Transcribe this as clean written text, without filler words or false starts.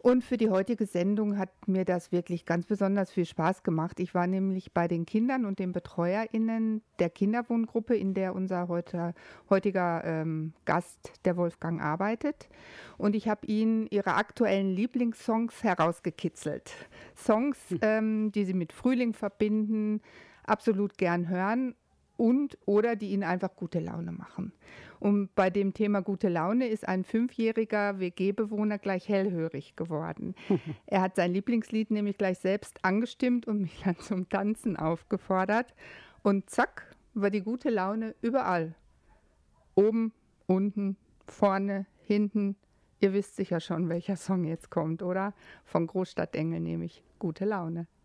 Und für die heutige Sendung hat mir das wirklich ganz besonders viel Spaß gemacht. Ich war nämlich bei den Kindern und den BetreuerInnen der Kinderwohngruppe, in der unser heutiger Gast, der Wolfgang, arbeitet. Und ich habe ihnen ihre aktuellen Lieblingssongs herausgekitzelt. Songs, die sie mit Frühling verbinden, absolut gern hören und oder die ihnen einfach gute Laune machen. Und bei dem Thema gute Laune ist ein 5-jähriger WG-Bewohner gleich hellhörig geworden. Er hat sein Lieblingslied nämlich gleich selbst angestimmt und mich dann zum Tanzen aufgefordert. Und zack, war die gute Laune überall. Oben, unten, vorne, hinten. Ihr wisst sicher schon, welcher Song jetzt kommt, oder? Von Großstadtengel nämlich Gute Laune.